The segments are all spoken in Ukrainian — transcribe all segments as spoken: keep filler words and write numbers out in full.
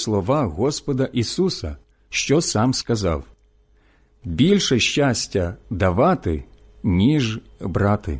слова Господа Ісуса, що сам сказав: «Більше щастя давати, ніж брати».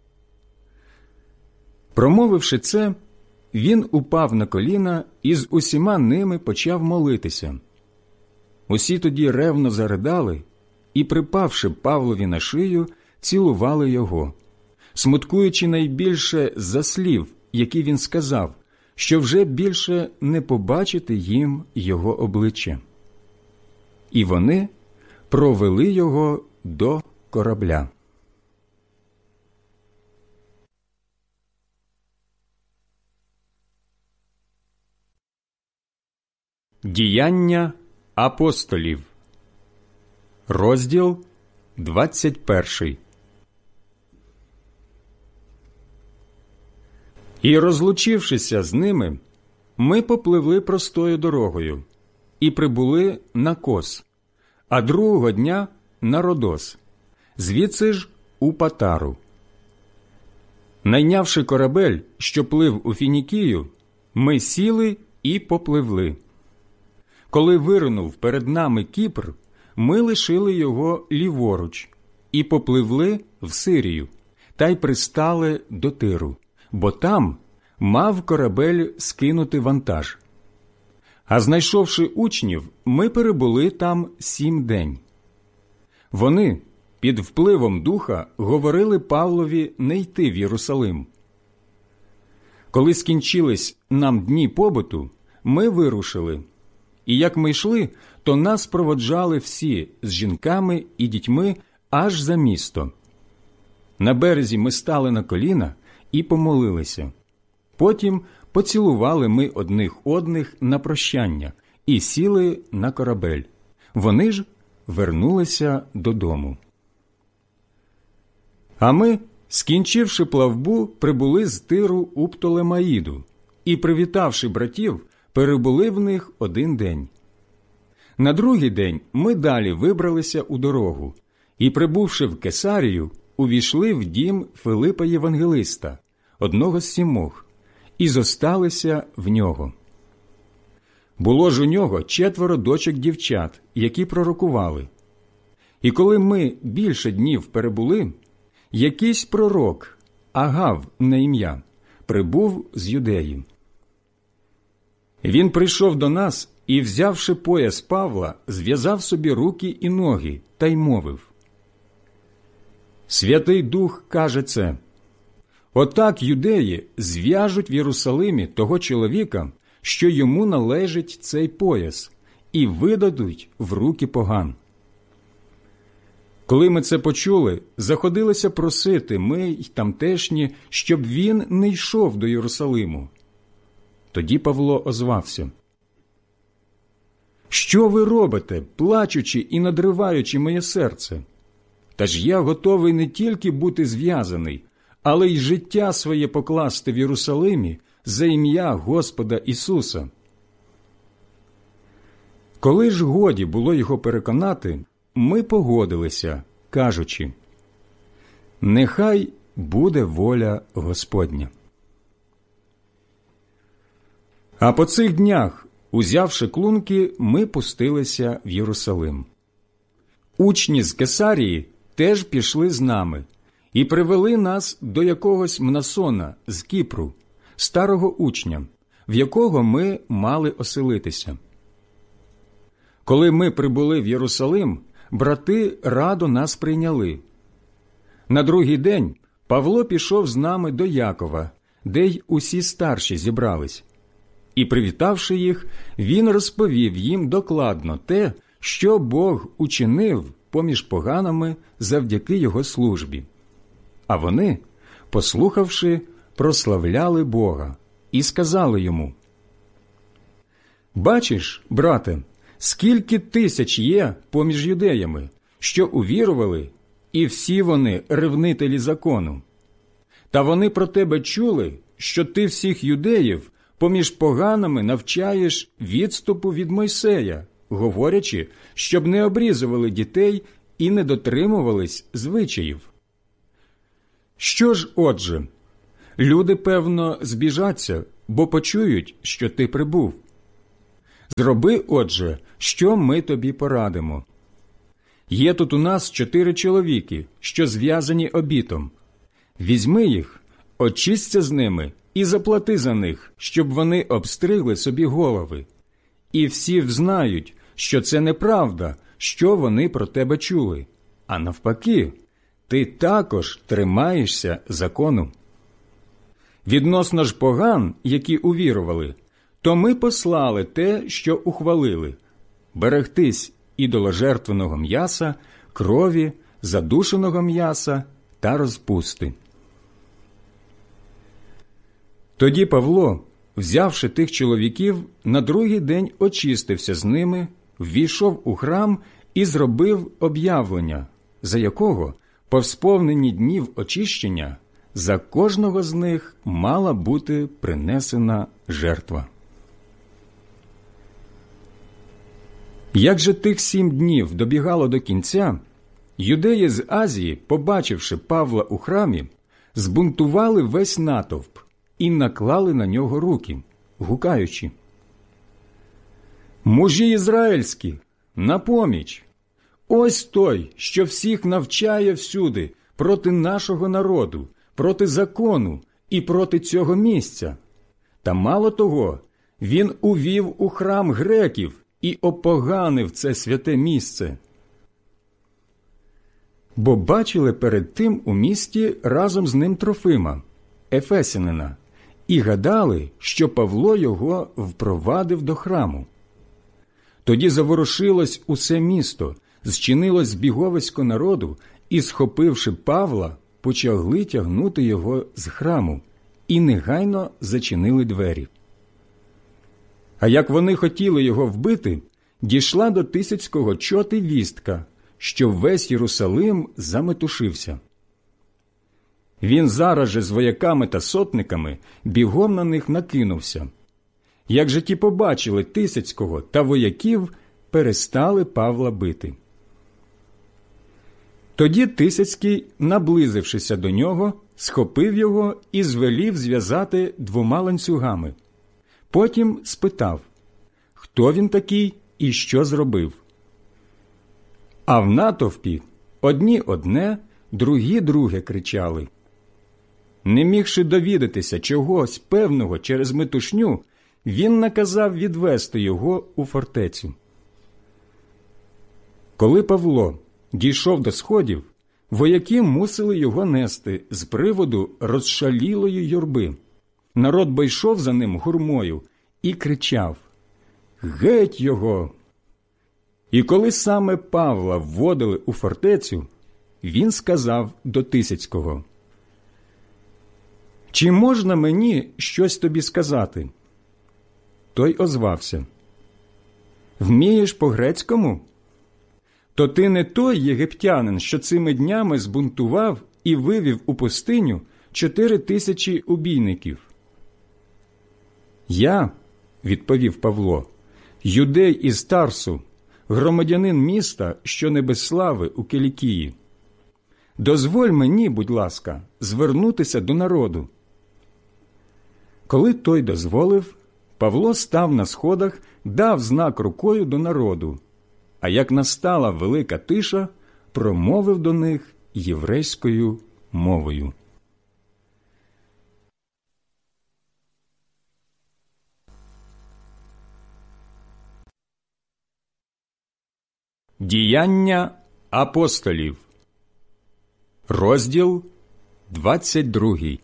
Промовивши це, він упав на коліна і з усіма ними почав молитися. Усі тоді ревно заридали і, припавши Павлові на шию, цілували його, смуткуючи найбільше за слів, які він сказав, що вже більше не побачити їм його обличчя. І вони провели його до корабля. Діяння апостолів, розділ двадцять перший. І, розлучившися з ними, ми попливли простою дорогою і прибули на Кос, а другого дня на Родос, звідси ж у Патару. Найнявши корабель, що плив у Фінікію, ми сіли і попливли. Коли виринув перед нами Кіпр, ми лишили його ліворуч і попливли в Сирію, та й пристали до Тиру, бо там мав корабель скинути вантаж. А знайшовши учнів, ми перебули там сім день. Вони під впливом духа говорили Павлові не йти в Єрусалим. Коли скінчились нам дні побуту, ми вирушили. І як ми йшли, то нас проводжали всі з жінками і дітьми аж за місто. На березі ми стали на коліна і помолилися. Потім поцілували ми одних одних на прощання і сіли на корабель. Вони ж вернулися додому. А ми, скінчивши плавбу, прибули з Тиру у Птолемаїду і, привітавши братів, перебули в них один день. На другий день ми далі вибралися у дорогу і, прибувши в Кесарію, увійшли в дім Филипа Євангелиста, одного з сімох, і зосталися в нього. Було ж у нього четверо дочок дівчат, які пророкували. І коли ми більше днів перебули, якийсь пророк, Агав на ім'я, прибув з Юдеї. Він прийшов до нас і, взявши пояс Павла, зв'язав собі руки і ноги та й мовив: «Святий Дух каже це: отак юдеї зв'яжуть в Єрусалимі того чоловіка, що йому належить цей пояс, і видадуть в руки поган». Коли ми це почули, заходилися просити ми й тамтешні, щоб він не йшов до Єрусалиму. Тоді Павло озвався: «Що ви робите, плачучи і надриваючи моє серце? Та ж я готовий не тільки бути зв'язаний, але й життя своє покласти в Єрусалимі за ім'я Господа Ісуса». Коли ж годі було його переконати, ми погодилися, кажучи: «Нехай буде воля Господня». А по цих днях, узявши клунки, ми пустилися в Єрусалим. Учні з Кесарії теж пішли з нами і привели нас до якогось Мнасона з Кіпру, старого учня, в якого ми мали оселитися. Коли ми прибули в Єрусалим, брати радо нас прийняли. На другий день Павло пішов з нами до Якова, де й усі старші зібрались. І, привітавши їх, він розповів їм докладно те, що Бог учинив поміж поганами завдяки його службі. А вони, послухавши, прославляли Бога і сказали йому: «Бачиш, брате, скільки тисяч є поміж юдеями, що увірували, і всі вони ревнителі закону. Та вони про тебе чули, що ти всіх юдеїв поміж поганими навчаєш відступу від Мойсея, говорячи, щоб не обрізували дітей і не дотримувались звичаїв. Що ж, отже, люди, певно, збіжаться, бо почують, що ти прибув. Зроби, отже, що ми тобі порадимо. Є тут у нас чотири чоловіки, що зв'язані обітом. Візьми їх, очисться з ними і заплати за них, щоб вони обстригли собі голови. І всі взнають, що це неправда, що вони про тебе чули. А навпаки, ти також тримаєшся закону. Відносно ж поган, які увірували, то ми послали те, що ухвалили – берегтись ідоложертвеного м'яса, крові, задушеного м'яса та розпусти. Тоді Павло, взявши тих чоловіків, на другий день очистився з ними, ввійшов у храм і зробив об'явлення, за якого, по сповненні днів очищення, за кожного з них мала бути принесена жертва. Як же тих сім днів добігало до кінця, юдеї з Азії, побачивши Павла у храмі, збунтували весь натовп і наклали на нього руки, гукаючи: «Мужі ізраїльські, на поміч! Ось той, що всіх навчає всюди проти нашого народу, проти закону і проти цього місця. Та мало того, він увів у храм греків і опоганив це святе місце». Бо бачили перед тим у місті разом з ним Трофима, ефесянина, і гадали, що Павло його впровадив до храму. Тоді заворушилось усе місто, зчинилось збіговисько народу, і, схопивши Павла, почали тягнути його з храму, і негайно зачинили двері. А як вони хотіли його вбити, дійшла до Тисяцького чоти вістка, що весь Єрусалим заметушився. Він зараз же з вояками та сотниками бігом на них накинувся. Як же ті побачили Тисяцького та вояків, перестали Павла бити. Тоді Тисяцький, наблизившися до нього, схопив його і звелів зв'язати двома ланцюгами. Потім спитав, хто він такий і що зробив. А в натовпі одні одне, другі друге кричали. Не мігши довідатися чогось певного через метушню, він наказав відвести його у фортецю. Коли Павло дійшов до сходів, вояки мусили його нести з приводу розшалілої юрби. Народ бо йшов за ним гурмою і кричав: «Геть його!» І коли саме Павла вводили у фортецю, він сказав до Тисяцького: «Чи можна мені щось тобі сказати?» Той озвався: «Вмієш по-грецькому? То ти не той єгиптянин, що цими днями збунтував і вивів у пустиню чотири тисячі убійників?» «Я, – відповів Павло, – юдей із Тарсу, громадянин міста, що не без слави у Кілікії. Дозволь мені, будь ласка, звернутися до народу». Коли той дозволив, Павло став на сходах, дав знак рукою до народу, а як настала велика тиша, промовив до них єврейською мовою. Діяння апостолів. Розділ двадцять другий.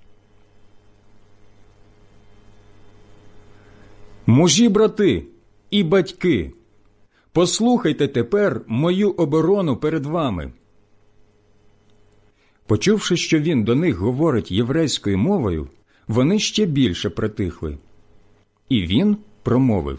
Мужі, брати і батьки, послухайте тепер мою оборону перед вами. Почувши, що він до них говорить єврейською мовою, вони ще більше притихли. І він промовив: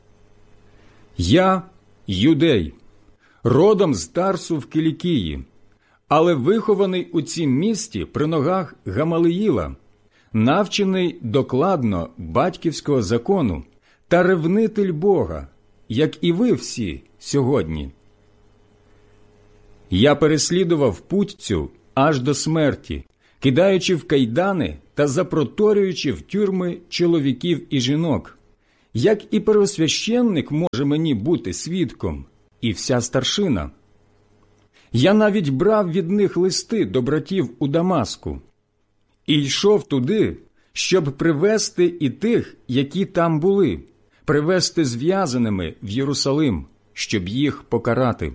«Я юдей, родом з Тарсу в Кілікії, але вихований у цім місті при ногах Гамалиїла, навчений докладно батьківського закону та ревнитель Бога, як і ви всі сьогодні. Я переслідував путь цю аж до смерті, кидаючи в кайдани та запроторюючи в тюрми чоловіків і жінок, як і первосвященник може мені бути свідком, і вся старшина. Я навіть брав від них листи до братів у Дамаску і йшов туди, щоб привести і тих, які там були, привести зв'язаними в Єрусалим, щоб їх покарати.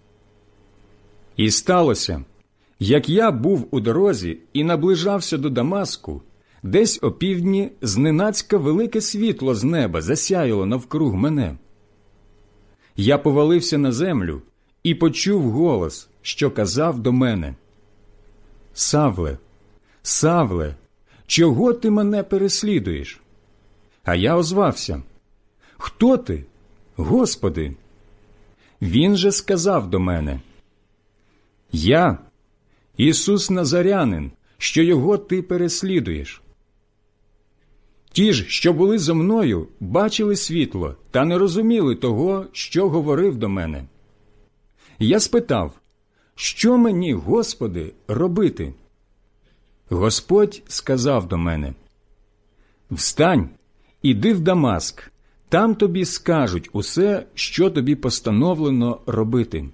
І сталося, як я був у дорозі і наближався до Дамаску, десь опівдні зненацька велике світло з неба засяяло навкруг мене. Я повалився на землю і почув голос, що казав до мене: «Савле, Савле, чого ти мене переслідуєш?» А я озвався: «Хто ти, Господи?» Він же сказав до мене: «Я, Ісус Назарянин, що його ти переслідуєш. Ті ж, що були зо мною, бачили світло та не розуміли того, що говорив до мене. Я спитав: що мені, Господи, робити?» Господь сказав до мене: «Встань, іди в Дамаск, там тобі скажуть усе, що тобі постановлено робити».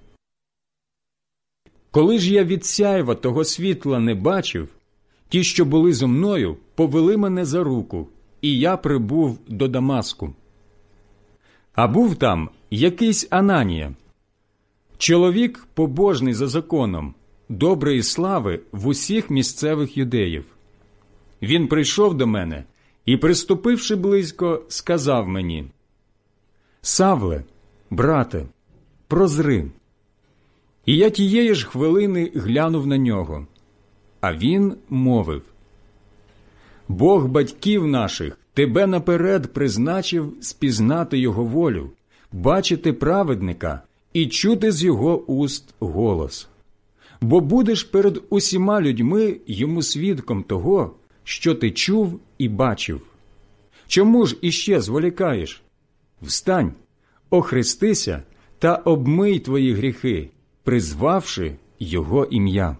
Коли ж я від сяйва того світла не бачив, ті, що були зо мною, повели мене за руку, і я прибув до Дамаску. А був там якийсь Ананія, чоловік побожний за законом, доброї слави в усіх місцевих юдеїв. Він прийшов до мене і, приступивши близько, сказав мені: «Савле, брате, прозри». І я тієї ж хвилини глянув на нього, а він мовив: «Бог батьків наших тебе наперед призначив спізнати його волю, бачити праведника і чути з його уст голос. Бо будеш перед усіма людьми йому свідком того, що ти чув і бачив. Чому ж іще зволікаєш? Встань, охрестися та обмий твої гріхи, призвавши його ім'я».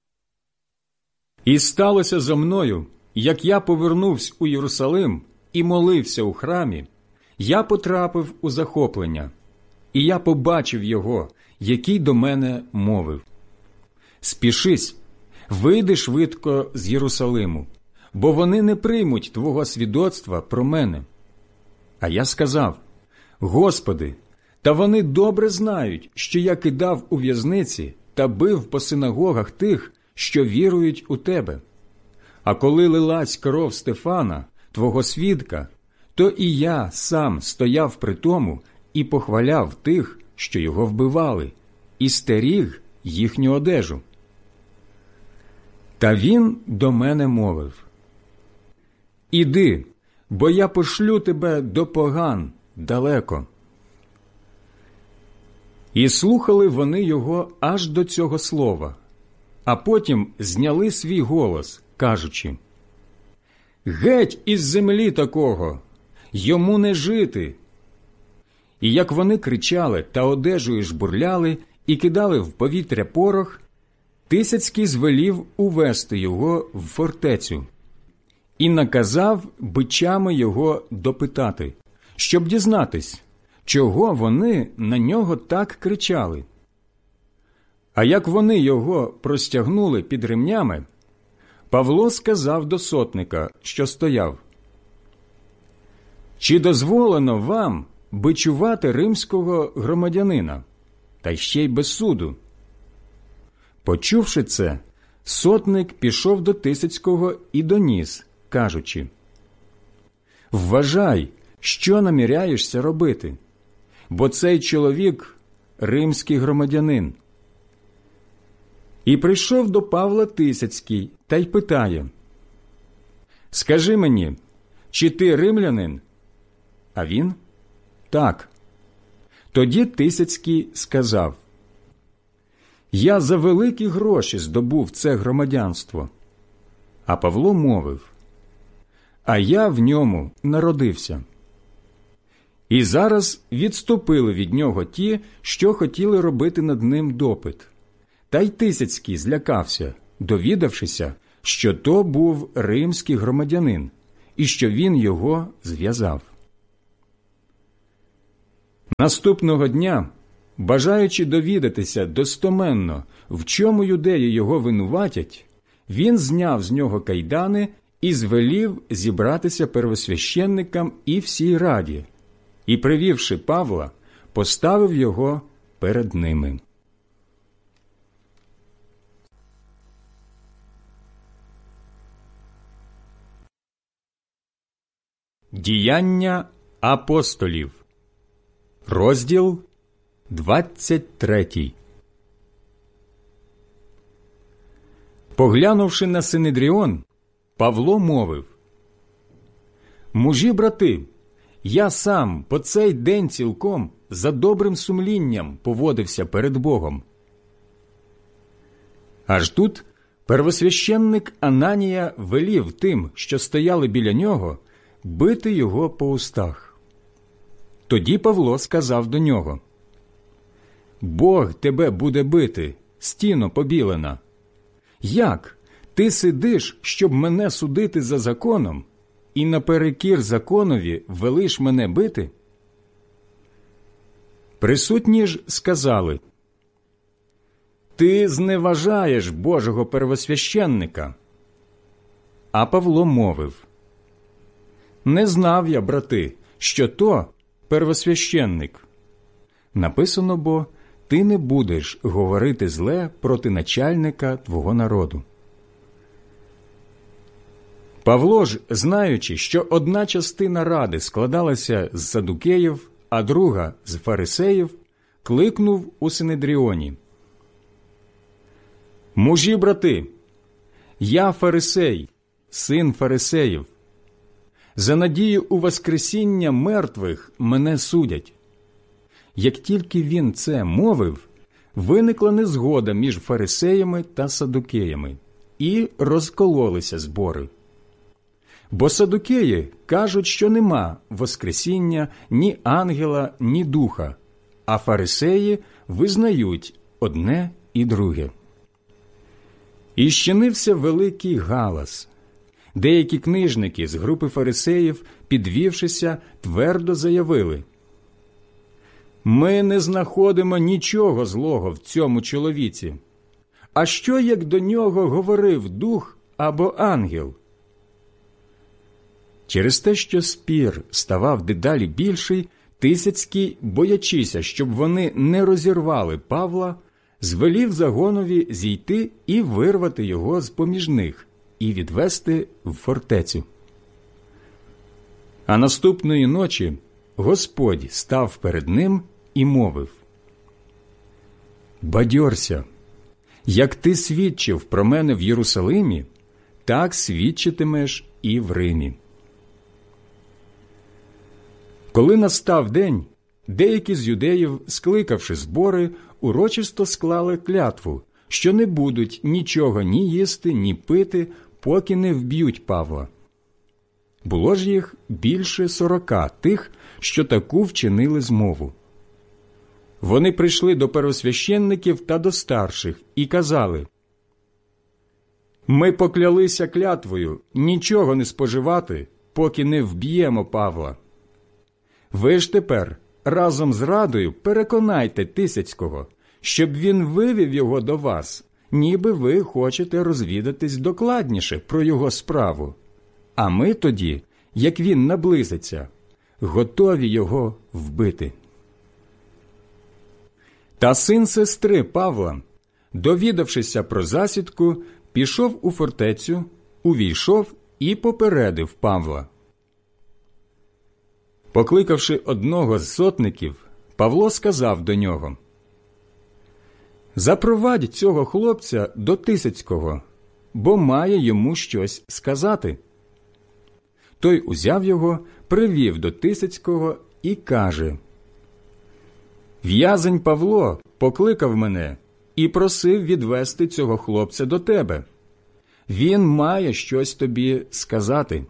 І сталося зо мною, як я повернувся у Єрусалим і молився у храмі, я потрапив у захоплення, і я побачив його, який до мене мовив: «Спішись, вийди швидко з Єрусалиму, бо вони не приймуть твого свідоцтва про мене». А я сказав: «Господи, та вони добре знають, що я кидав у в'язниці та бив по синагогах тих, що вірують у Тебе. А коли лилась кров Стефана, твого свідка, то і я сам стояв при тому і похваляв тих, що його вбивали, і стеріг їхню одежу». Та він до мене мовив: «Іди, бо я пошлю тебе до поган далеко». І слухали вони його аж до цього слова, а потім зняли свій голос, кажучи: «Геть із землі такого! Йому не жити!» І як вони кричали та одежею жбурляли і кидали в повітря порох, Тисяцький звелів увести його в фортецю і наказав бичами його допитати, щоб дізнатись, чого вони на нього так кричали. А як вони його простягнули під ремнями, Павло сказав до сотника, що стояв: «Чи дозволено вам бичувати римського громадянина, та ще й без суду?» Почувши це, сотник пішов до Тисяцького і доніс, кажучи: «Вважай, що наміряєшся робити, бо цей чоловік – римський громадянин». І прийшов до Павла Тисяцький та й питає: «Скажи мені, чи ти римлянин?» А він: «Так». Тоді Тисяцький сказав: «Я за великі гроші здобув це громадянство». А Павло мовив: «А я в ньому народився». І зараз відступили від нього ті, що хотіли робити над ним допит. Та й Тисяцький злякався, довідавшися, що то був римський громадянин, і що він його зв'язав. Наступного дня, бажаючи довідатися достоменно, в чому юдеї його винуватять, він зняв з нього кайдани і звелів зібратися первосвященникам і всій раді, і, привівши Павла, поставив його перед ними. Діяння апостолів, розділ двадцять третій. Поглянувши на Синедріон, Павло мовив: «Мужі, брати, я сам по цей день цілком за добрим сумлінням поводився перед Богом». Аж тут первосвященник Ананія велів тим, що стояли біля нього, бити його по устах. Тоді Павло сказав до нього: «Бог тебе буде бити, стіно побілена. Як? Ти сидиш, щоб мене судити за законом, і наперекір законові велиш мене бити?» Присутні ж сказали: «Ти зневажаєш Божого первосвященника». А Павло мовив: «Не знав я, брати, що то первосвященник. Написано бо, ти не будеш говорити зле проти начальника твого народу». Павло ж, знаючи, що одна частина ради складалася з садукеїв, а друга – з фарисеїв, кликнув у Синедріоні: «Мужі, брати, я фарисей, син фарисеїв. За надію у воскресіння мертвих мене судять». Як тільки він це мовив, виникла незгода між фарисеями та садукеями, і розкололися збори. Бо садукеї кажуть, що нема воскресіння ні ангела, ні духа, а фарисеї визнають одне і друге. І щинився великий галас. Деякі книжники з групи фарисеїв, підвівшися, твердо заявили: «Ми не знаходимо нічого злого в цьому чоловіці. А що, як до нього говорив дух або ангел?» Через те, що спір ставав дедалі більший, Тисяцький, боячися, щоб вони не розірвали Павла, звелів загонові зійти і вирвати його з-поміж них і відвести в фортецю. А наступної ночі Господь став перед ним і мовив: «Бадьорся, як ти свідчив про мене в Єрусалимі, так свідчитимеш і в Римі». Коли настав день, деякі з юдеїв, скликавши збори, урочисто склали клятву, що не будуть нічого ні їсти, ні пити, поки не вб'ють Павла. Було ж їх більше сорока тих, що таку вчинили змову. Вони прийшли до первосвященників та до старших і казали: «Ми поклялися клятвою нічого не споживати, поки не вб'ємо Павла. Ви ж тепер разом з радою переконайте Тисяцького, щоб він вивів його до вас, ніби ви хочете розвідатись докладніше про його справу. А ми тоді, як він наблизиться, готові його вбити». Та син сестри Павла, довідавшися про засідку, пішов у фортецю, увійшов і попередив Павла. Покликавши одного з сотників, Павло сказав до нього: «Запровадь цього хлопця до Тисяцького, бо має йому щось сказати». Той узяв його, привів до Тисяцького і каже: «В'язень Павло покликав мене і просив відвести цього хлопця до тебе. Він має щось тобі сказати».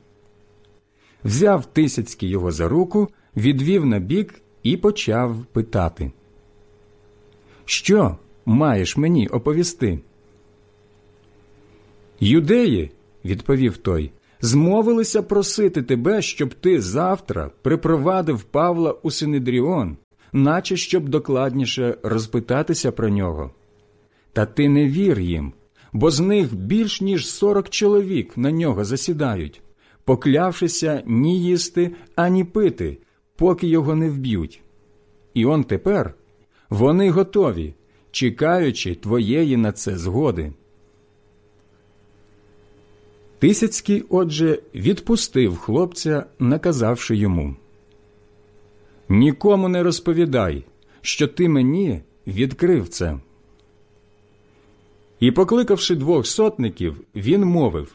Взяв Тисяцький його за руку, відвів набік і почав питати: «Що маєш мені оповісти?» «Юдеї, – відповів той, змовилися просити тебе, щоб ти завтра припровадив Павла у Синедріон, наче щоб докладніше розпитатися про нього. Та ти не вір їм, бо з них більш ніж сорок чоловік на нього засідають, поклявшися ні їсти, ані пити, поки його не вб'ють. І он тепер вони готові, чекаючи твоєї на це згоди. Тисяцький, отже, відпустив хлопця, наказавши йому: «Нікому не розповідай, що ти мені відкрив це». І, покликавши двох сотників, він мовив: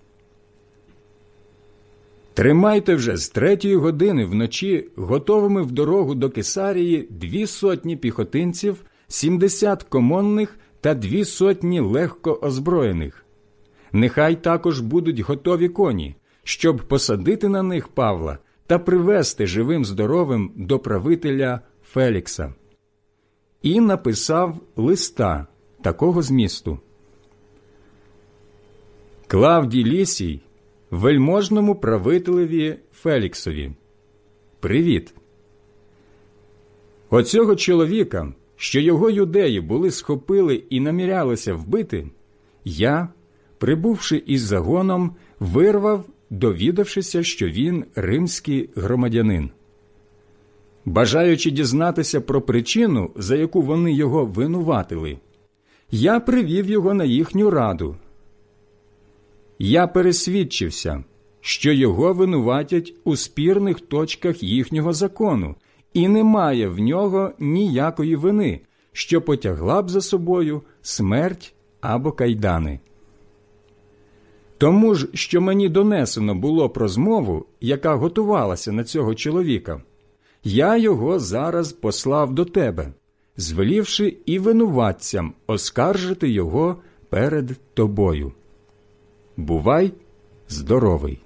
«Тримайте вже з третьої години вночі готовими в дорогу до Кесарії дві сотні піхотинців, сімдесят комонних та дві сотні легко озброєних. Нехай також будуть готові коні, щоб посадити на них Павла та привести живим-здоровим до правителя Фелікса». І написав листа такого змісту: «Клавдій Лісій, вельможному правителеві Феліксові, привіт! Оцього чоловіка, що його юдеї були схопили і намірялися вбити, я, прибувши із загоном, вирвав, довідавшися, що він римський громадянин. Бажаючи дізнатися про причину, за яку вони його винуватили, я привів його на їхню раду. Я пересвідчився, що його винуватять у спірних точках їхнього закону, і немає в нього ніякої вини, що потягла б за собою смерть або кайдани. Тому ж, що мені донесено було про змову, яка готувалася на цього чоловіка, я його зараз послав до тебе, звелівши і винуватцям оскаржити його перед тобою. Бувай здоровий».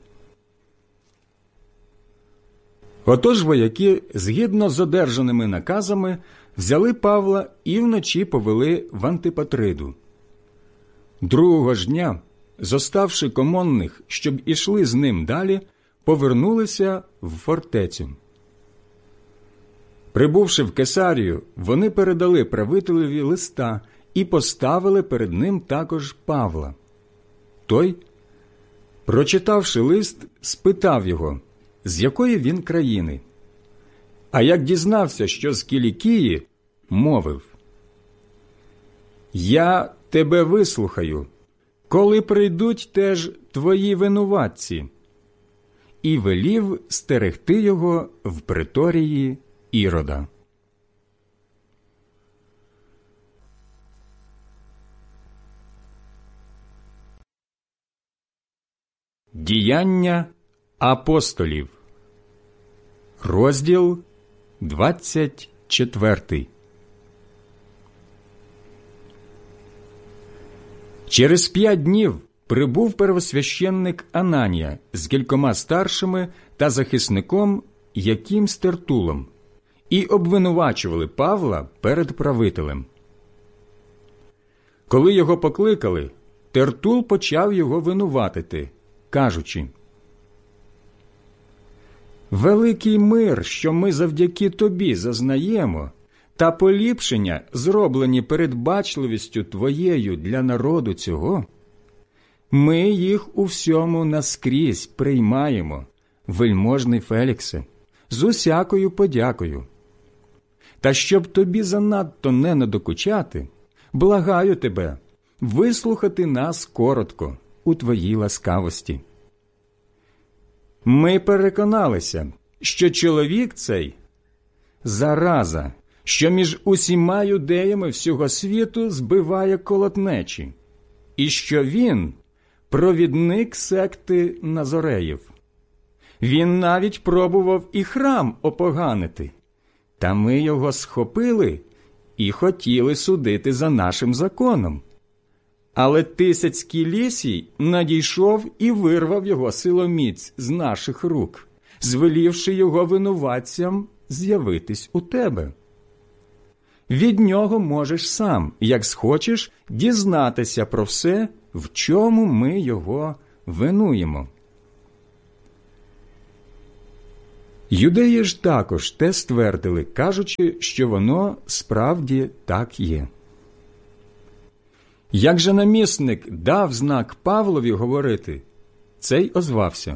Отож вояки, згідно з одержаними наказами, взяли Павла і вночі повели в Антипатриду. Другого ж дня, зоставши комонних, щоб ішли з ним далі, повернулися в фортецю. Прибувши в Кесарію, вони передали правителеві листа і поставили перед ним також Павла. Той, прочитавши лист, спитав його, з якої він країни. А як дізнався, що з Кілікії, мовив: «Я тебе вислухаю, коли прийдуть теж твої винуватці», і велів стерегти його в приторії Ірода. Діяння апостолів, розділ двадцять четвертий. Через п'ять днів прибув первосвященник Ананія з кількома старшими та захисником Яким з Тертулом, і обвинувачували Павла перед правителем. Коли його покликали, Тертул почав його винуватити, кажучи: «Великий мир, що ми завдяки тобі зазнаємо, та поліпшення, зроблені передбачливістю твоєю для народу цього, ми їх у всьому наскрізь приймаємо, вельможний Феліксе, з усякою подякою. Та щоб тобі занадто не надокучати, благаю тебе вислухати нас коротко у твоїй ласкавості. Ми переконалися, що чоловік цей – зараза, що між усіма юдеями всього світу збиває колотнечі, і що він – провідник секти Назореїв. Він навіть пробував і храм опоганити, та ми його схопили і хотіли судити за нашим законом. Але Тисяцький Лісій надійшов і вирвав його силоміць з наших рук, звелівши його винуватцям з'явитись у тебе. Від нього можеш сам, як схочеш, дізнатися про все, в чому ми його винуємо». Юдеї ж також те ствердили, кажучи, що воно справді так є. Як же намісник дав знак Павлові говорити, цей озвався: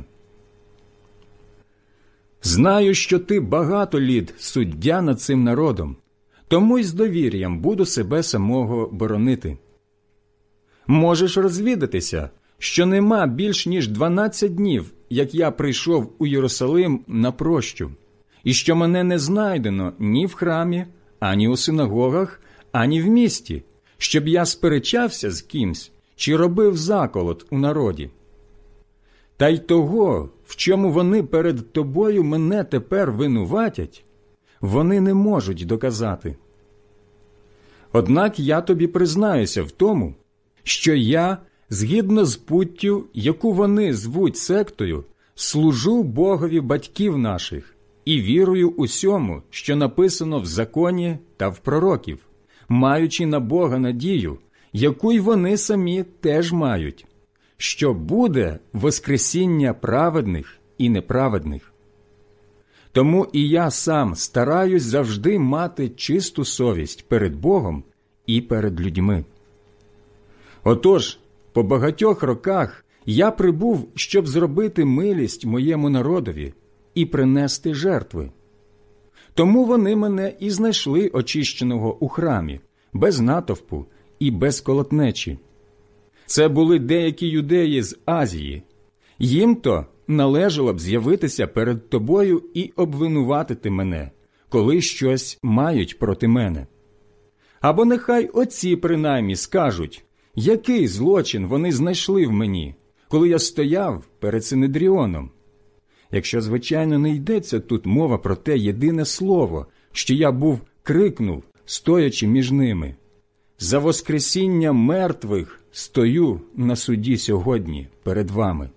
«Знаю, що ти багато літ суддя над цим народом, тому й з довір'ям буду себе самого боронити. Можеш розвідатися, що нема більш ніж дванадцять днів, як я прийшов у Єрусалим на прощу, і що мене не знайдено ні в храмі, ані у синагогах, ані в місті, щоб я сперечався з кимсь чи робив заколот у народі. Та й того, в чому вони перед тобою мене тепер винуватять, вони не можуть доказати. Однак я тобі признаюся в тому, що я, згідно з путтю, яку вони звуть сектою, служу Богові батьків наших і вірую усьому, що написано в законі та в пророків, маючи на Бога надію, яку й вони самі теж мають, що буде воскресіння праведних і неправедних. Тому і я сам стараюсь завжди мати чисту совість перед Богом і перед людьми. Отож, по багатьох роках я прибув, щоб зробити милість моєму народові і принести жертви. Тому вони мене і знайшли очищеного у храмі, без натовпу і без колотнечі. Це були деякі юдеї з Азії. Їм-то належало б з'явитися перед тобою і обвинуватити мене, коли щось мають проти мене. Або нехай оці принаймні скажуть, який злочин вони знайшли в мені, коли я стояв перед Синедріоном. Якщо, звичайно, не йдеться тут мова про те єдине слово, що я був крикнув, стоячи між ними. За воскресіння мертвих стою на суді сьогодні перед вами.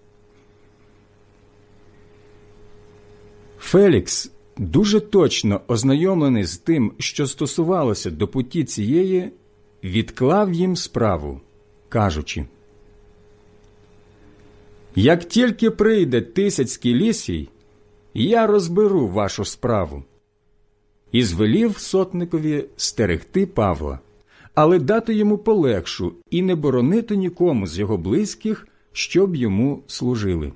Фелікс, дуже точно ознайомлений з тим, що стосувалося до путі цієї, відклав їм справу, кажучи: «Як тільки прийде Тисяцький Лісій, я розберу вашу справу». І звелів сотникові стерегти Павла, але дати йому полегшу і не боронити нікому з його близьких, щоб йому служили.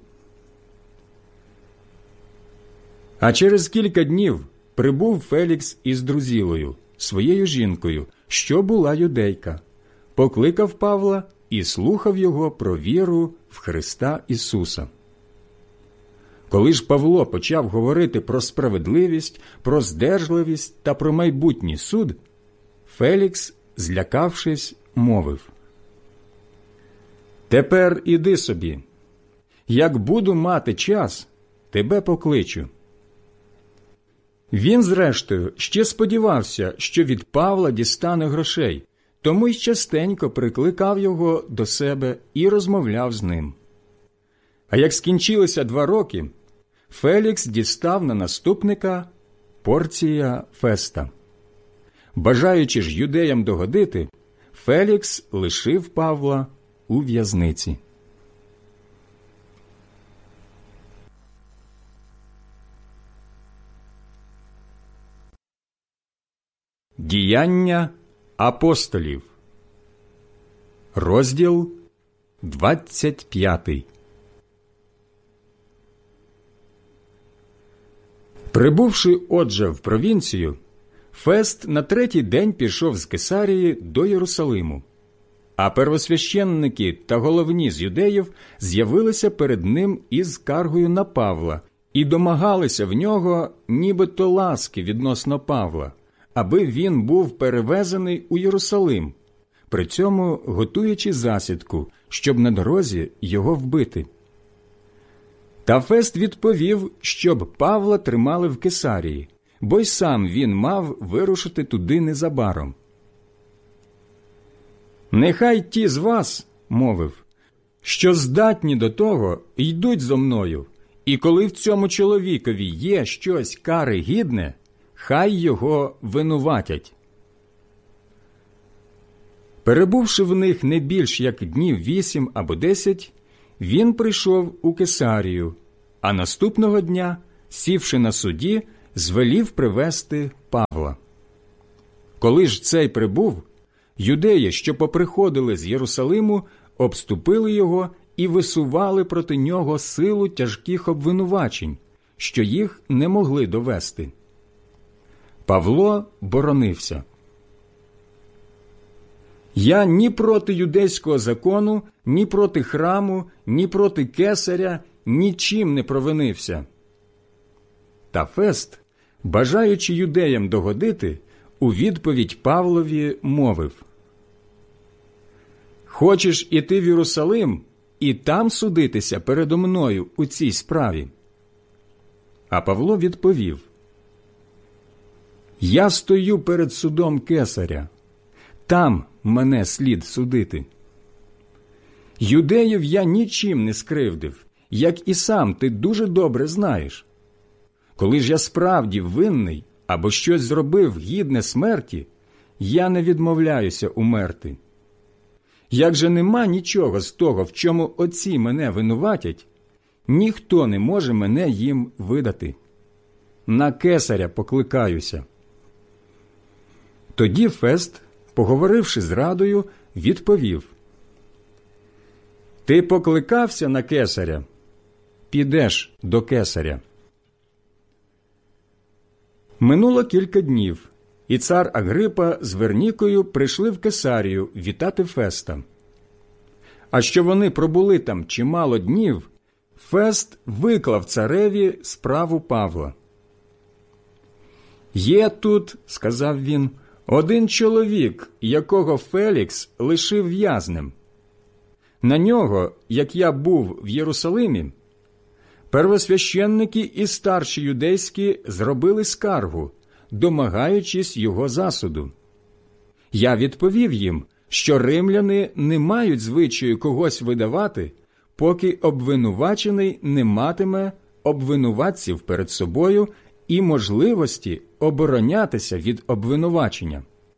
А через кілька днів прибув Фелікс із Друзілою, своєю жінкою, що була юдейка, покликав Павла і слухав його про віру в Христа Ісуса. Коли ж Павло почав говорити про справедливість, про здержливість та про майбутній суд, Фелікс, злякавшись, мовив: «Тепер іди собі. Як буду мати час, тебе покличу». Він, зрештою, ще сподівався, що від Павла дістане грошей, тому й частенько прикликав його до себе і розмовляв з ним. А як скінчилися два роки, Фелікс дістав на наступника Порція Феста. Бажаючи ж юдеям догодити, Фелікс лишив Павла у в'язниці. Діяння апостолів. Розділ двадцять п'ятий. Прибувши, отже, в провінцію, Фест на третій день пішов з Кесарії до Єрусалиму, а первосвященники та головні з юдеїв з'явилися перед ним із скаргою на Павла і домагалися в нього нібито ласки відносно Павла, аби він був перевезений у Єрусалим, при цьому готуючи засідку, щоб на дорозі його вбити. Та Фест відповів, щоб Павла тримали в Кесарії, бо й сам він мав вирушити туди незабаром. «Нехай ті з вас, – мовив, – що здатні до того, йдуть зо мною, і коли в цьому чоловікові є щось кари гідне, хай його винуватять». Перебувши в них не більш як днів вісім або десять, він прийшов у Кесарію, а наступного дня сівши на суді, звелів привести Павла. Коли ж цей прибув, юдеї, що поприходили з Єрусалиму, обступили його і висували проти нього силу тяжких обвинувачень, що їх не могли довести. Павло боронився. «Я ні проти юдейського закону, ні проти храму, ні проти кесаря нічим не провинився». Та Фест, бажаючи юдеям догодити, у відповідь Павлові мовив: «Хочеш іти в Єрусалим і там судитися передо мною у цій справі?» А Павло відповів: «Я стою перед судом кесаря, там мене слід судити. Юдеїв я нічим не скривдив, як і сам ти дуже добре знаєш. Коли ж я справді винний або щось зробив гідне смерті, я не відмовляюся умерти. Як же нема нічого з того, в чому отці мене винуватять, ніхто не може мене їм видати. На кесаря покликаюся». Тоді Фест, поговоривши з радою, відповів: «Ти покликався на кесаря? Підеш до кесаря». Минуло кілька днів, і цар Агрипа з Вернікою прийшли в Кесарію вітати Феста. А що вони пробули там чимало днів, Фест виклав цареві справу Павла. «Є тут, – сказав він, – один чоловік, якого Фелікс лишив в'язнем. На нього, як я був в Єрусалимі, первосвященники і старші юдейські зробили скаргу, домагаючись його засуду. Я відповів їм, що римляни не мають звичаю когось видавати, поки обвинувачений не матиме обвинуватців перед собою і можливості оборонятися від обвинувачення.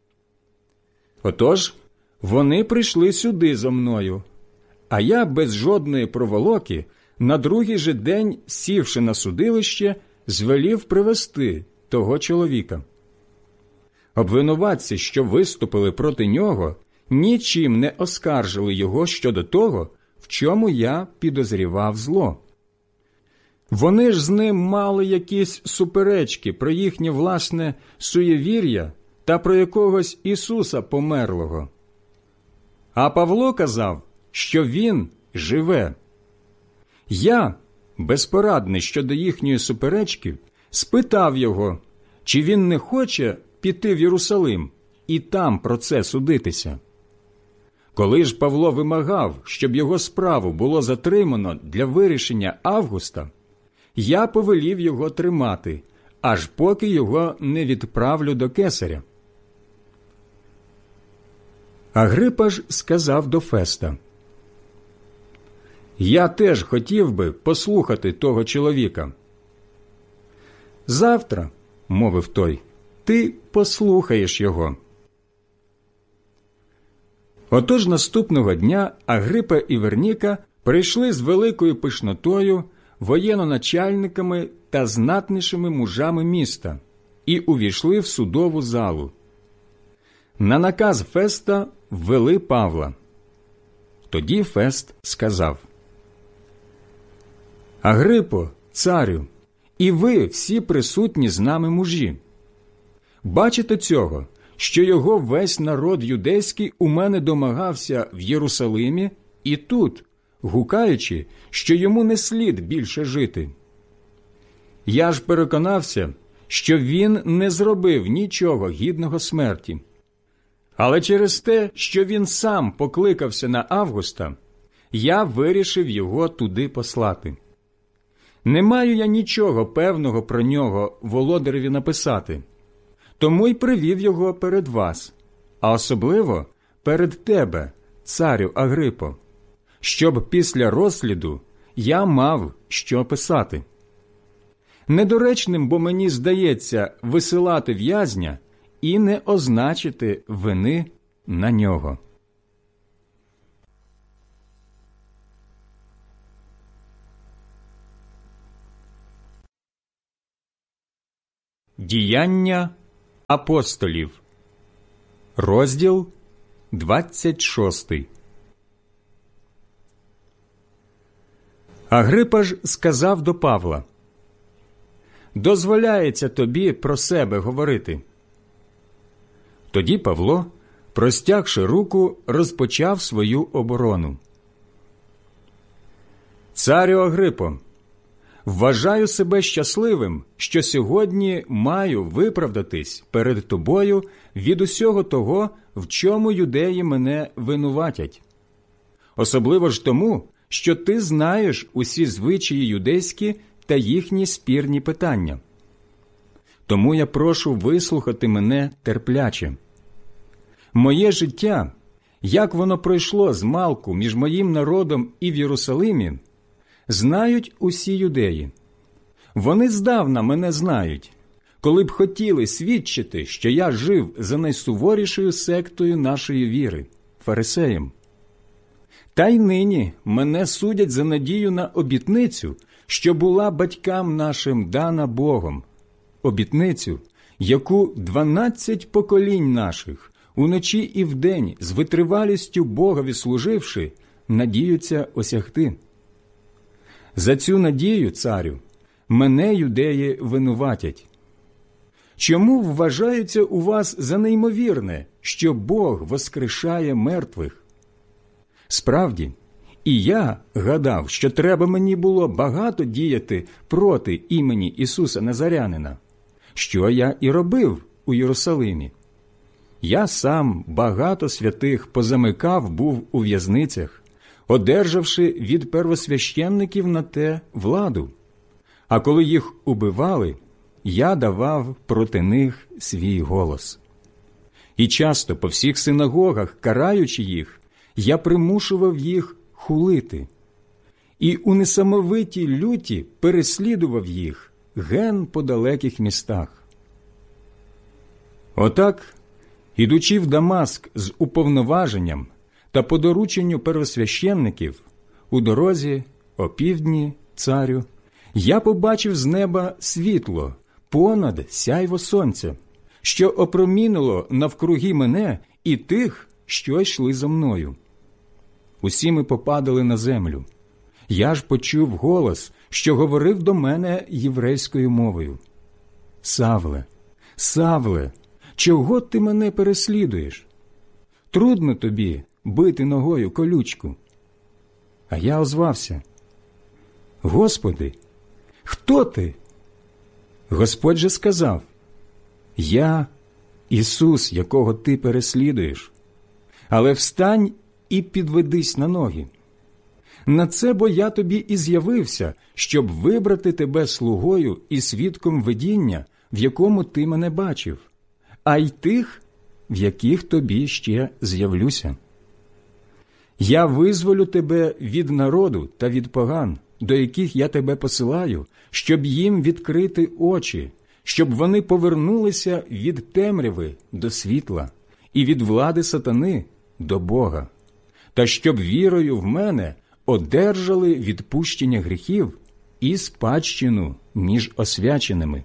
Отож, вони прийшли сюди зо мною, а я без жодної проволоки на другий же день, сівши на судилище, звелів привести того чоловіка. Обвинуватці, що виступили проти нього, нічим не оскаржили його щодо того, в чому я підозрівав зло. Вони ж з ним мали якісь суперечки про їхнє власне суєвір'я та про якогось Ісуса померлого. А Павло казав, що він живе. Я, безпорадний щодо їхньої суперечки, спитав його, чи він не хоче піти в Єрусалим і там про це судитися. Коли ж Павло вимагав, щоб його справу було затримано для вирішення Августа, я повелів його тримати, аж поки його не відправлю до кесаря. Агрипа ж сказав до Феста: «Я теж хотів би послухати того чоловіка». «Завтра, – мовив той, – ти послухаєш його». Отож наступного дня Агрипа і Верніка прийшли з великою пишнотою, воєноначальниками та знатнішими мужами міста і увійшли в судову залу. На наказ Феста ввели Павла. Тоді Фест сказав: «Агрипо, царю, і ви всі присутні з нами мужі, бачите цього, що його весь народ юдейський у мене домагався в Єрусалимі і тут, гукаючи, що йому не слід більше жити. Я ж переконався, що він не зробив нічого гідного смерті. Але через те, що він сам покликався на Августа, я вирішив його туди послати. Не маю я нічого певного про нього володареві написати, тому й привів його перед вас, а особливо перед тебе, царю Агрипо, щоб після розсліду я мав що писати. Недоречним, бо мені здається, висилати в'язня і не означити вини на нього». Діяння апостолів, розділ двадцять шостий. Агрипа ж сказав до Павла: «Дозволяється тобі про себе говорити». Тоді Павло, простягши руку, розпочав свою оборону. «Царю Агрипо, вважаю себе щасливим, що сьогодні маю виправдатись перед тобою від усього того, в чому юдеї мене винуватять. Особливо ж тому, що ти знаєш усі звичаї юдейські та їхні спірні питання. Тому я прошу вислухати мене терпляче. Моє життя, як воно пройшло змалку між моїм народом і в Єрусалимі, знають усі юдеї. Вони здавна мене знають, коли б хотіли свідчити, що я жив за найсуворішою сектою нашої віри – фарисеєм. Та й нині мене судять за надію на обітницю, що була батькам нашим дана Богом, обітницю, яку дванадцять поколінь наших, уночі і вдень, з витривалістю Богові служивши, надіються осягти. За цю надію, царю, мене юдеї винуватять. Чому вважається у вас за неймовірне, що Бог воскрешає мертвих? Справді, і я гадав, що треба мені було багато діяти проти імені Ісуса Назарянина, що я і робив у Єрусалимі. Я сам багато святих позамикав був у в'язницях, одержавши від первосвященників на те владу. А коли їх убивали, я давав проти них свій голос. І часто по всіх синагогах, караючи їх, я примушував їх хулити. І у несамовитій люті переслідував їх ген по далеких містах. Отак, ідучи в Дамаск з уповноваженням та по дорученню первосвященників, у дорозі, опівдні, царю, я побачив з неба світло понад сяйво сонця, що опромінило навкруги мене і тих, що йшли за мною. Усі ми попадали на землю. Я ж почув голос, що говорив до мене єврейською мовою: «Савле, Савле, чого ти мене переслідуєш? Трудно тобі бити ногою колючку». А я озвався: «Господи, хто ти?» Господь же сказав: «Я Ісус, якого ти переслідуєш. Але встань і підведись на ноги. На це бо я тобі і з'явився, щоб вибрати тебе слугою і свідком видіння, в якому ти мене бачив, а й тих, в яких тобі ще з'явлюся. Я визволю тебе від народу та від поган, до яких я тебе посилаю, щоб їм відкрити очі, щоб вони повернулися від темряви до світла і від влади сатани до Бога, та щоб вірою в мене одержали відпущення гріхів і спадщину між освяченими.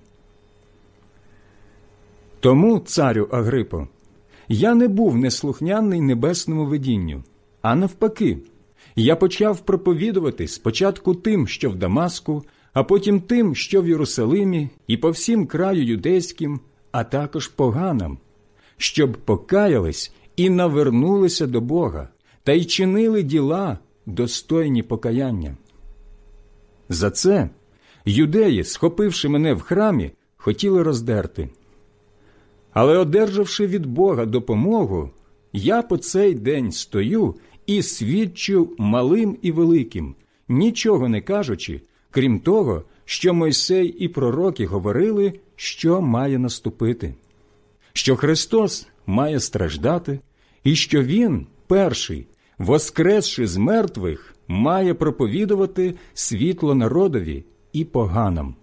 Тому, царю Агрипо, я не був неслухняний небесному видінню, а навпаки, я почав проповідувати спочатку тим, що в Дамаску, а потім тим, що в Єрусалимі, і по всім краю юдейським, а також поганам, щоб покаялись і навернулися до Бога, та й чинили діла, достойні покаяння. За це юдеї, схопивши мене в храмі, хотіли роздерти. Але, одержавши від Бога допомогу, я по цей день стою і свідчу малим і великим, нічого не кажучи, крім того, що Мойсей і пророки говорили, що має наступити, що Христос має страждати, і що Він, перший, воскресши з мертвих, має проповідувати світло народові і поганам.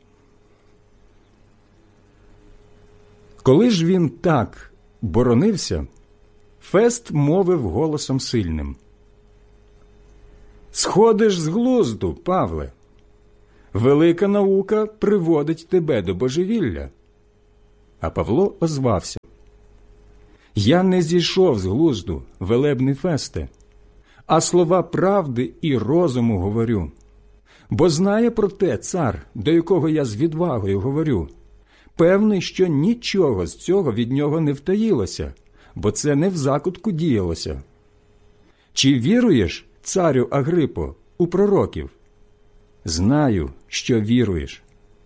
Коли ж він так боронився, Фест мовив голосом сильним: «Сходиш з глузду, Павле! Велика наука приводить тебе до божевілля. А Павло озвався: «Я не зійшов з глузду, велебний Фесте, а слова правди і розуму говорю. Бо знає про те цар, до якого я з відвагою говорю, певний, що нічого з цього від нього не втаїлося, бо це не в закутку діялося. Чи віруєш, царю Агрипо, у пророків? Знаю, що віруєш».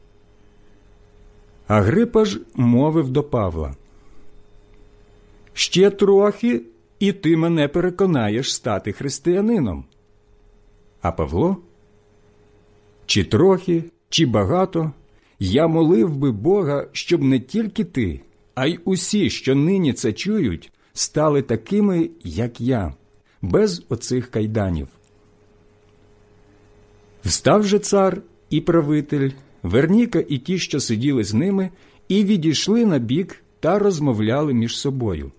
Агрипа ж мовив до Павла: «Ще трохи, і ти мене переконаєш стати християнином». А Павло: «Чи трохи, чи багато, я молив би Бога, щоб не тільки ти, а й усі, що нині це чують, стали такими, як я, без оцих кайданів». Встав же цар і правитель, Верніка і ті, що сиділи з ними, і відійшли на бік та розмовляли між собою.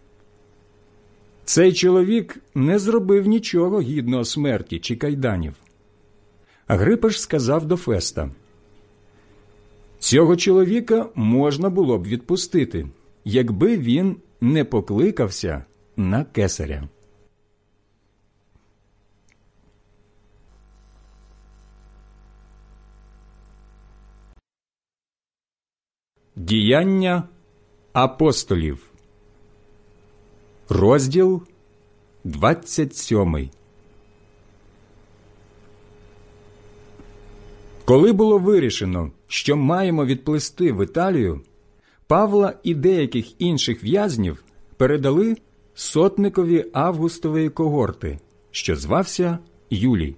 Цей чоловік не зробив нічого гідного смерті чи кайданів. Агрипа ж сказав до Феста: «Цього чоловіка можна було б відпустити, якби він не покликався на кесаря». Діяння апостолів, розділ двадцять сьомий. Коли було вирішено, що маємо відплисти в Італію, Павла і деяких інших в'язнів передали сотникові Августової когорти, що звався Юлій.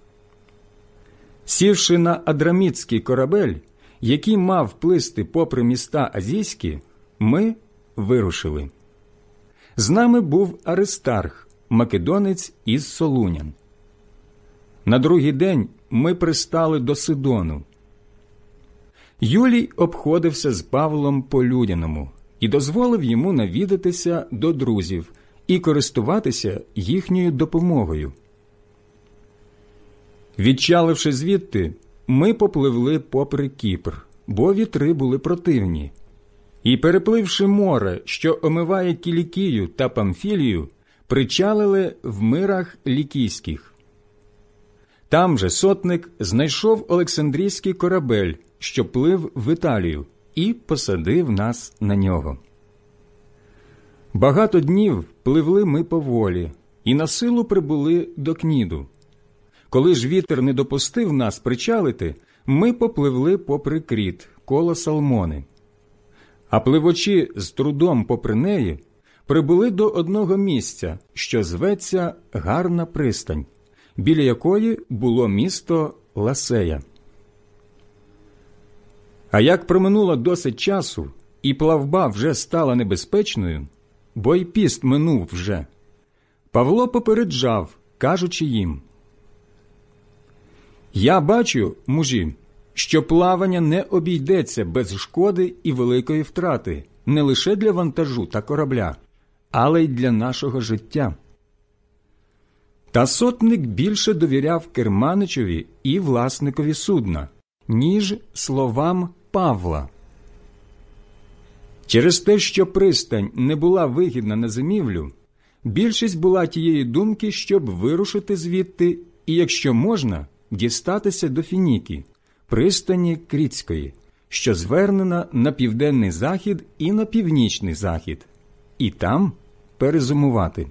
Сівши на Адрамітський корабель, який мав плисти попри міста азійські, ми вирушили. З нами був Аристарх, македонець із Солунян. На другий день ми пристали до Сидону. Юлій обходився з Павлом по-людяному і дозволив йому навідатися до друзів і користуватися їхньою допомогою. Відчаливши звідти, ми попливли попри Кіпр, бо вітри були противні, і, перепливши море, що омиває Кілікію та Памфілію, причалили в мирах лікійських. Там же сотник знайшов Олександрійський корабель, що плив в Італію, і посадив нас на нього. Багато днів пливли ми поволі, і на силу прибули до Кніду. Коли ж вітер не допустив нас причалити, ми попливли попри Кріт, коло Салмони. А пливучи з трудом попри неї, прибули до одного місця, що зветься Гарна пристань, біля якої було місто Ласея. А як проминуло досить часу, і плавба вже стала небезпечною, бо й піст минув вже, Павло попереджав, кажучи їм: «Я бачу, мужі, що плавання не обійдеться без шкоди і великої втрати не лише для вантажу та корабля, але й для нашого життя». Та сотник більше довіряв керманичеві і власникові судна, ніж словам Павла. Через те, що пристань не була вигідна на зимівлю, більшість була тієї думки, щоб вирушити звідти і, якщо можна, дістатися до Фініки, пристані Крітської, що звернена на південний захід і на північний захід, і там перезимувати.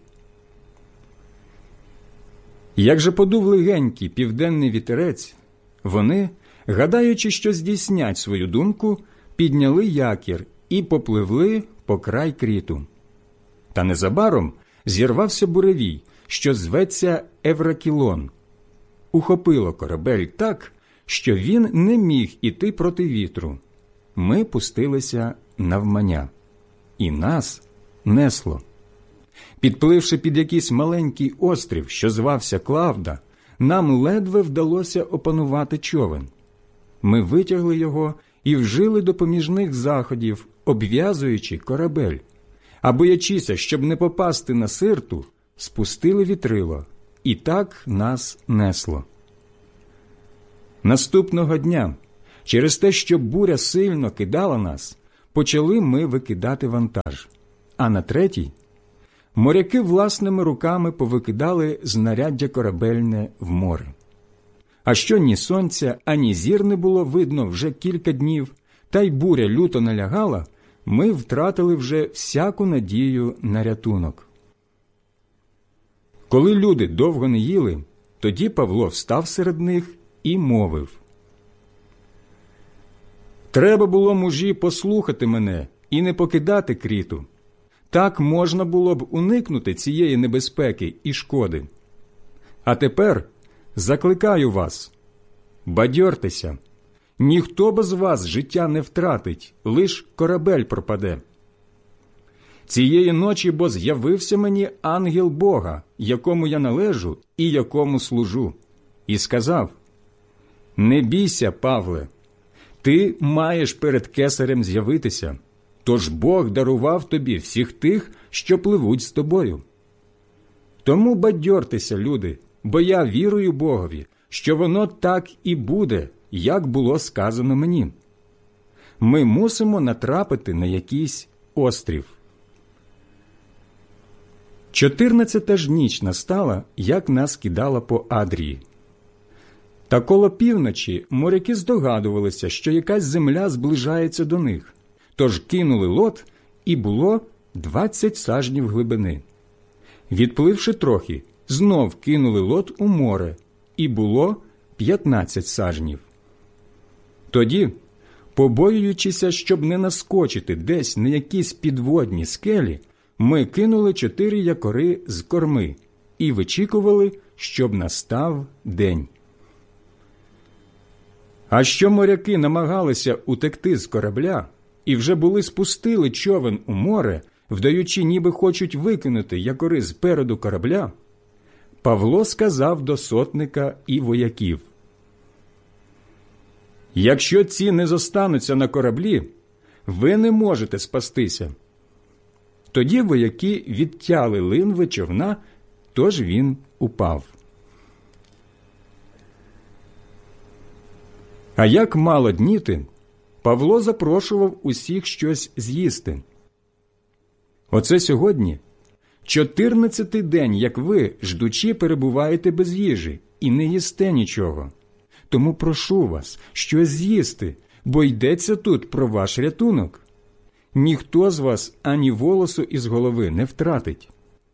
Як же подув легенький південний вітерець, вони, гадаючи, що здійснять свою думку, підняли якір і попливли по край Кріту. Та незабаром зірвався буревій, що зветься Евракілон. Ухопило корабель так, що він не міг іти проти вітру. Ми пустилися навмання, і нас несло. Підпливши під якийсь маленький острів, що звався Клавда, нам ледве вдалося опанувати човен. Ми витягли його і вжили допоміжних заходів, обв'язуючи корабель. А боячися, щоб не попасти на Сирту, спустили вітрило, і так нас несло. Наступного дня, через те, що буря сильно кидала нас, почали ми викидати вантаж, а на третій моряки власними руками повикидали знаряддя корабельне в море. А що ні сонця, ані зір не було видно вже кілька днів, та й буря люто налягала, ми втратили вже всяку надію на рятунок. Коли люди довго не їли, тоді Павло встав серед них і мовив: «Треба було, мужі, послухати мене і не покидати Кріту. Так можна було б уникнути цієї небезпеки і шкоди. А тепер закликаю вас, бадьортеся, ніхто без вас життя не втратить, лиш корабель пропаде. Цієї ночі бо з'явився мені ангел Бога, якому я належу і якому служу, і сказав: не бійся, Павле, ти маєш перед кесарем з'явитися, тож Бог дарував тобі всіх тих, що пливуть з тобою. Тому бадьортеся, люди, бо я вірую Богові, що воно так і буде, як було сказано мені. Ми мусимо натрапити на якийсь острів». Чотирнадцята ж ніч настала, як нас кидала по Адрії. Та коло півночі моряки здогадувалися, що якась земля зближається до них, тож кинули лот, і було двадцять сажнів глибини. Відпливши трохи, знов кинули лот у море, і було п'ятнадцять сажнів. Тоді, побоюючися, щоб не наскочити десь на якісь підводні скелі, ми кинули чотири якори з корми і вичікували, щоб настав день. А що моряки намагалися утекти з корабля і вже були спустили човен у море, вдаючи, ніби хочуть викинути якори з переду корабля, Павло сказав до сотника і вояків: «Якщо ці не зостануться на кораблі, ви не можете спастися». Тоді вояки відтяли линви човна, тож він упав. А як мало дніти, Павло запрошував усіх щось з'їсти. Оце сьогодні чотирнадцятий день, як ви, ждучи, перебуваєте без їжі і не їсте нічого. Тому прошу вас щось з'їсти, бо йдеться тут про ваш рятунок. Ніхто з вас ані волосу із голови не втратить».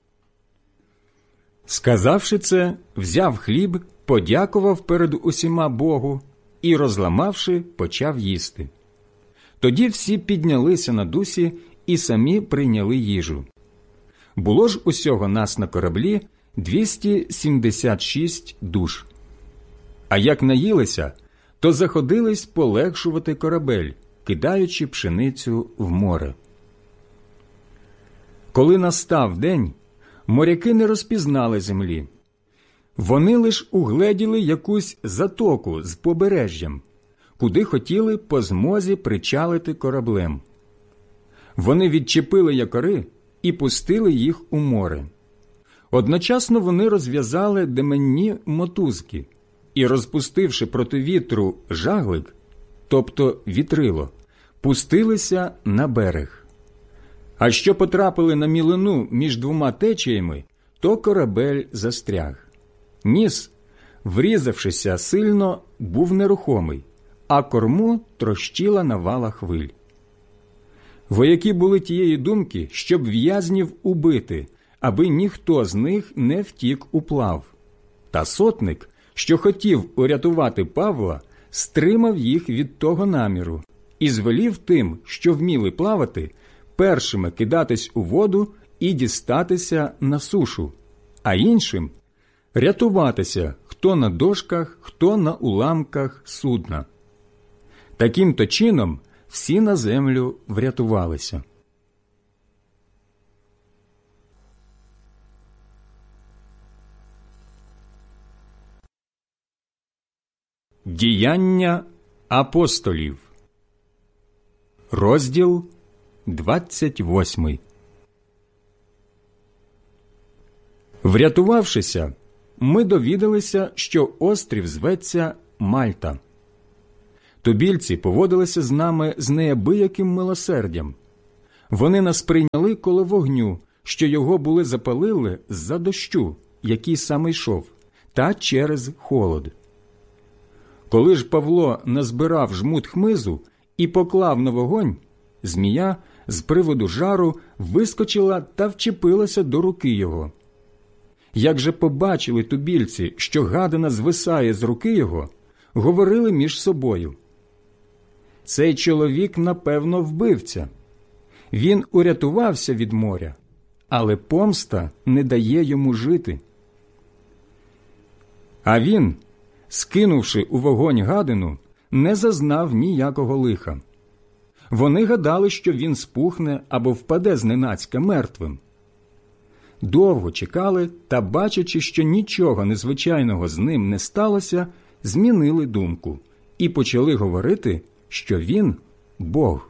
Сказавши це, взяв хліб, подякував перед усіма Богу і, розламавши, почав їсти. Тоді всі піднялися на дусі і самі прийняли їжу. Було ж усього нас на кораблі двісті сімдесят шість душ. А як наїлися, то заходились полегшувати корабель, кидаючи пшеницю в море. Коли настав день, моряки не розпізнали землі. Вони лиш угледіли якусь затоку з побережжям, куди хотіли по змозі причалити кораблем. Вони відчепили якори і пустили їх у море. Одночасно вони розв'язали деменні мотузки і, розпустивши проти вітру жаглик, тобто вітрило, пустилися на берег. А що потрапили на мілину між двома течіями, то корабель застряг. Ніс, врізавшися сильно, був нерухомий, а корму трощила навала хвиль. Вояки були тієї думки, щоб в'язнів убити, аби ніхто з них не втік уплав. Та сотник, що хотів урятувати Павла, стримав їх від того наміру і звелів тим, що вміли плавати, першими кидатись у воду і дістатися на сушу, а іншим – рятуватися хто на дошках, хто на уламках судна. Таким-то чином всі на землю врятувалися. Діяння апостолів. Розділ двадцять восьмий. Врятувавшися, ми довідалися, що острів зветься Мальта. Тубільці поводилися з нами з неабияким милосердям. Вони нас прийняли коло вогню, що його були запалили з-за дощу, який саме йшов, та через холод. Коли ж Павло назбирав жмут хмизу і поклав на вогонь, змія з приводу жару вискочила та вчепилася до руки його. Як же побачили тубільці, що гадина звисає з руки його, говорили між собою: «Цей чоловік, напевно, вбивця. Він урятувався від моря, але помста не дає йому жити». А він, скинувши у вогонь гадину, не зазнав ніякого лиха. Вони гадали, що він спухне або впаде зненацька мертвим. Довго чекали та, бачачи, що нічого незвичайного з ним не сталося, змінили думку і почали говорити, що він – Бог.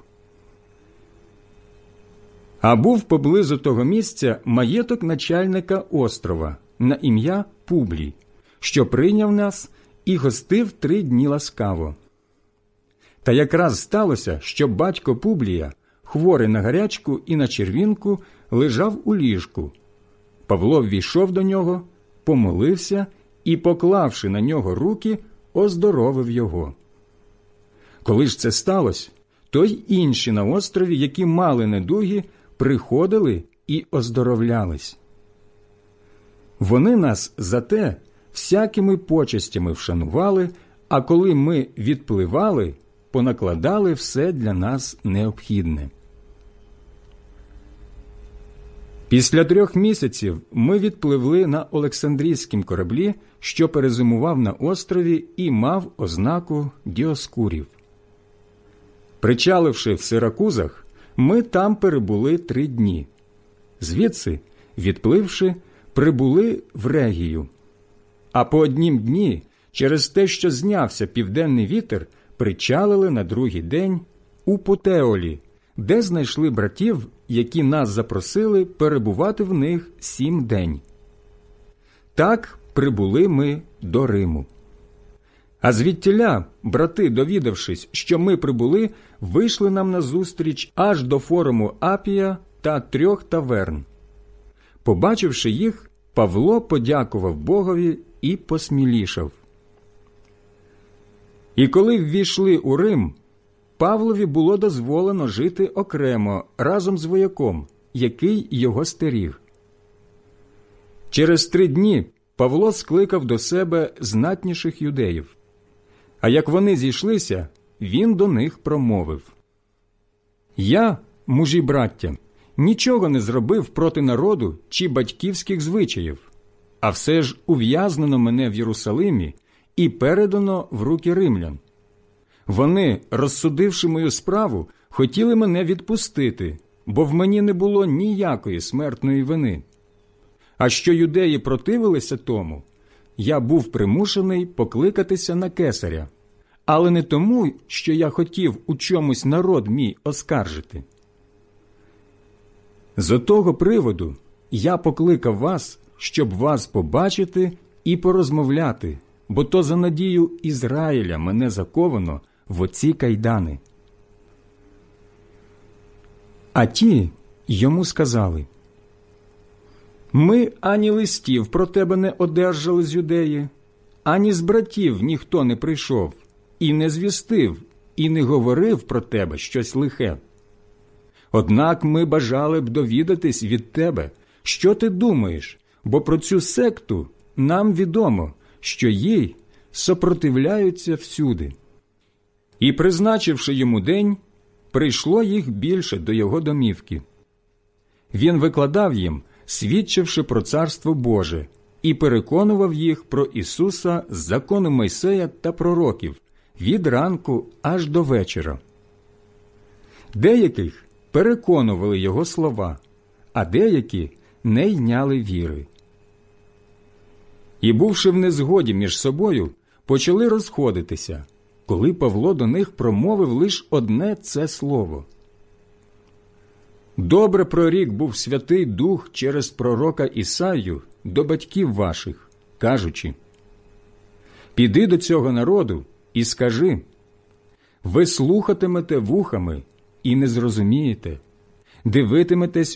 А був поблизу того місця маєток начальника острова на ім'я Публій, що прийняв нас і гостив три дні ласкаво. Та якраз сталося, що батько Публія, хворий на гарячку і на червінку, лежав у ліжку. Павло ввійшов до нього, помолився і, поклавши на нього руки, оздоровив його. Коли ж це сталося, то й інші на острові, які мали недуги, приходили і оздоровлялись. Вони нас за те всякими почестями вшанували, а коли ми відпливали, понакладали все для нас необхідне. Після трьох місяців ми відпливли на Олександрійськім кораблі, що перезимував на острові і мав ознаку Діоскурів. Причаливши в Сиракузах, ми там перебули три дні. Звідси, відпливши, прибули в Регію. А по однім дні, через те, що знявся південний вітер, причалили на другий день у Путеолі, де знайшли братів, які нас запросили перебувати в них сім день. Так прибули ми до Риму. А звідтіля брати, довідавшись, що ми прибули, вийшли нам назустріч аж до форуму Апія та трьох таверн. Побачивши їх, Павло подякував Богові і посмілішав. І коли ввійшли у Рим, Павлові було дозволено жити окремо разом з вояком, який його стеріг. Через три дні Павло скликав до себе знатніших юдеїв. А як вони зійшлися, він до них промовив: «Я, мужі браття, нічого не зробив проти народу чи батьківських звичаїв, а все ж ув'язнено мене в Єрусалимі і передано в руки римлян. Вони, розсудивши мою справу, хотіли мене відпустити, бо в мені не було ніякої смертної вини. А що юдеї противилися тому, я був примушений покликатися на кесаря, але не тому, що я хотів у чомусь народ мій оскаржити. З отого приводу я покликав вас, щоб вас побачити і порозмовляти, бо то за надію Ізраїля мене заковано в оці кайдани». А ті йому сказали: «Ми ані листів про тебе не одержали з юдеї, ані з братів ніхто не прийшов, і не звістив, і не говорив про тебе щось лихе. Однак ми бажали б довідатись від тебе, що ти думаєш, бо про цю секту нам відомо, що їй сопротивляються всюди». І, призначивши йому день, прийшло їх більше до його домівки. Він викладав їм, свідчивши про Царство Боже, і переконував їх про Ісуса з закону Мойсея та пророків від ранку аж до вечора. Деяких переконували його слова, а деякі не йняли віри. І, бувши в незгоді між собою, почали розходитися, коли Павло до них промовив лише одне це слово. «Добре прорік був Святий Дух через пророка Ісаю до батьків ваших, кажучи: піди до цього народу і скажи: Ви слухатимете вухами і не зрозумієте, дивитиметесь